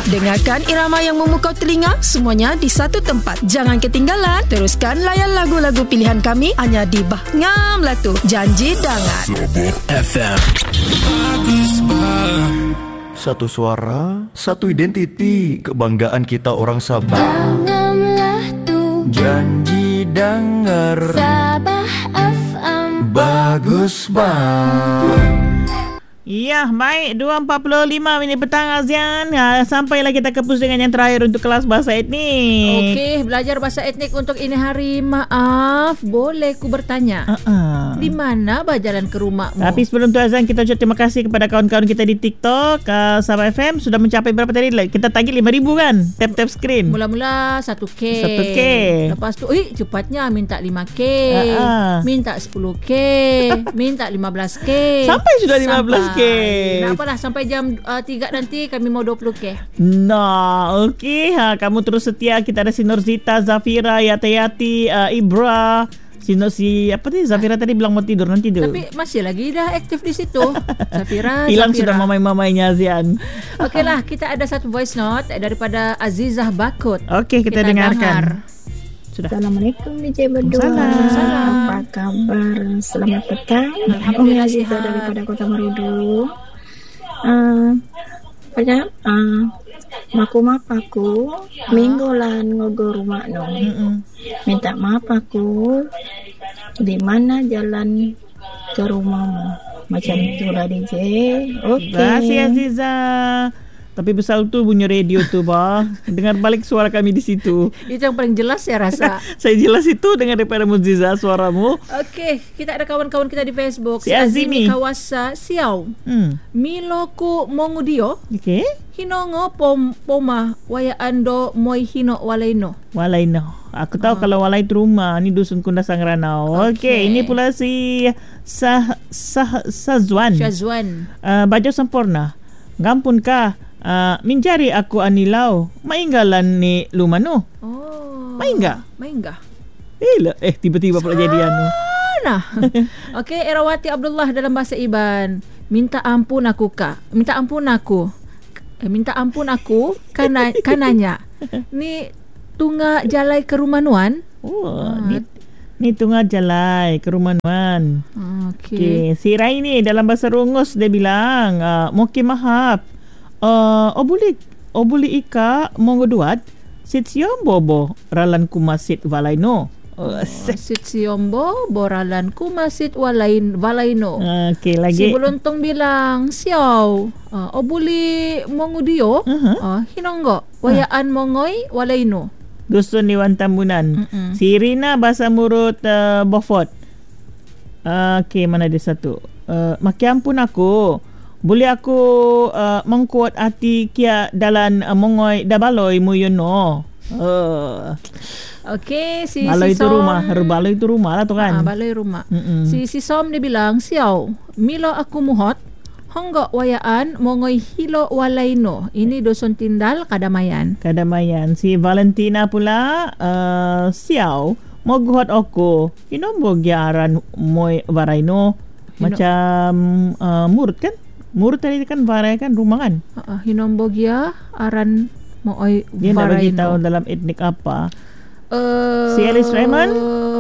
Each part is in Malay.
Dengarkan irama yang memukau telinga, semuanya di satu tempat. Jangan ketinggalan. Teruskan layan lagu-lagu pilihan kami hanya di Bah Ngam lah tu. Janji Dangan FM. Satu suara, satu identiti, kebanggaan kita orang Sabah. Bangamlah tu Janji Dengar Sabah FM. bagus bang. Ya, baik. 2.45 petang Azian. Sampailah kita ke pusingan yang terakhir untuk kelas bahasa etnik. Okey, belajar bahasa etnik untuk ini hari. Maaf, boleh ku bertanya? Di mana jalan ke rumahmu? Tapi sebelum tu Azan, kita ucap terima kasih kepada kawan-kawan kita di TikTok. Sabah FM sudah mencapai berapa tadi? Kita tagih 5,000 kan? Tap-tap screen. Mula-mula 1K. 1K. Lepas tu, cepatnya minta 5K. Minta 10K. Minta 15K. Sampai sudah 15K. Tak apalah, sampai jam 3 nanti kami mau 20K. Nah, okey. Kamu terus setia. Kita ada si Nurzita, Zafira, Yati, Ibra. Zafira tadi bilang mau tidur, nanti tidur. Tapi masih lagi dah aktif di situ. Zafira. Hilang sudah mamai-mamainya Azian. Okeylah, kita ada satu voice note daripada Azizah Bakut. Okey, kita dengarkan. Sudah. Assalamualaikum DJ berdua. Apa kabar? Selamat petang. Umi Azizah daripada Kota Marudu. Maaf aku minggulan ngogo rumah no. Minta maaf aku. Di mana jalan ke rumahmu? Macam itulah DJ. Okey. Terima kasih Azizah. Tapi besar tu bunyi radio tu bah. Dengar balik suara kami di situ. Itu yang paling jelas saya rasa. Saya jelas itu dengar daripada Muziza suaramu. Okey, kita ada kawan-kawan kita di Facebook. Si Azimi Kawasa Siau. Miloku Mongudio. Okey. Hinongo poma waya ando moi hino walaino. Walaino. Aku tahu kalau walai itu rumah. Ni dusun Kunda Sangranau. Okey, ini pula si Syazwan. Baju sempurna. Gampun kah? Minjari aku anilau mainggalan ni lumano. Maingga. Tiba-tiba pula jadi anu. Nah. Okey, Erawati Abdullah dalam bahasa Iban. Minta ampun aku kak. Minta ampun aku kananya. Ni tunga jalai ke rumah nuan. Ni tunga jalai ke rumah nuan. Okey. Si Raini dalam bahasa Rungus dia bilang, "Moki mahap. Obuli ika mongoduat sit siombo ralan kumasit walaino." Sit siombo boralan kumasit walaino. Okey, lagi. Si Beluntong bilang, "Siaw, obuli mongudio, hinonggo wayaan mongoy walaino." Dusun Dewan Tambunan. Si Rina bahasa Murut Bofot. Okey, mana dia satu? Maki ampun aku. Boleh aku mengkuat hati kia dalan mongoi dabaloi muyono. Okey, si baloi si itu rumah, baloi itu rumah lah tu kan. Baloi rumah. Si Som dia bilang, "Siau, milo aku muhot. Honggo wayaan mongoi hilo walaino." Ini dusun Tindal Kadamayan. Si Valentina pula, "Siau, mau guhot aku. Inombo giaran moy waraino." Macam murut kan? Murut tadi kan varai kan rumah kan? Hinombo gia aran moy waraino. Dia nak bagi tahu dalam etnik apa. Si Alice Raymond.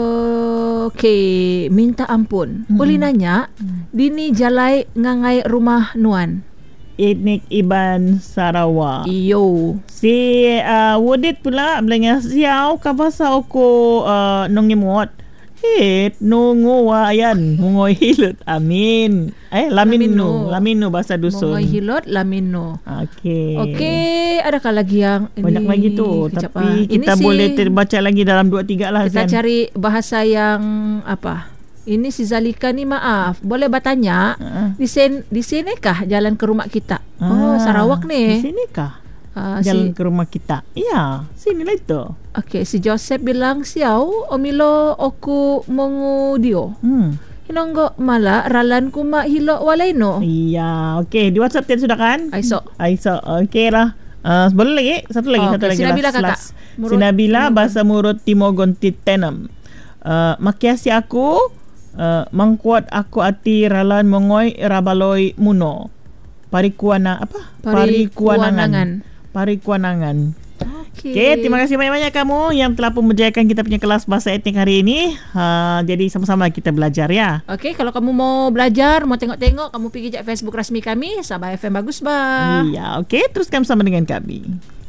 Okey, minta ampun. Boleh nanya, dini jalai ngangai rumah nuan. Etnik Iban Sarawak. Iyo. Si Wudit pula bilangnya, "Siau kabasa aku nongimuot. Nungu wayan mungoi hilot." Amin. Lamino bahasa dusun. Mungoi hilot lamino. Okey, adakah lagi yang ini? Banyak lagi tu, tapi kita boleh baca lagi dalam 2-3 lah. Kita cari bahasa yang apa? Ini si Zalika ni maaf, boleh bertanya di sini kah jalan ke rumah kita? Sarawak ni. Di sini kah? Jalan ke rumah kita. Ya, sinilah itu. Okey, si Joseph bilang, "Siau, omilo oku mongudio." Hinonggo mala ralan kuma hilo walaino. Iya, okey. Di WhatsApp tadi sudah kan? Aiso. Okey lah. Boleh lagi? Satu lagi. Si Nabila kakak. Si Nabila bahasa Murut Timogon Titenam. Makiasi aku, mangkuat aku ati ralan mongoi rabaloi muno. Parikuanangan. Parikuanangan. Okey. Okey, terima kasih banyak-banyak kamu yang telah pun menyediakan kita punya kelas bahasa etnik hari ini. Jadi sama-sama kita belajar ya. Okey, kalau kamu mau belajar, mau tengok-tengok, kamu pergi je Facebook rasmi kami, Sabah FM Bagus Bah. Iya, okey, teruskan bersama dengan kami.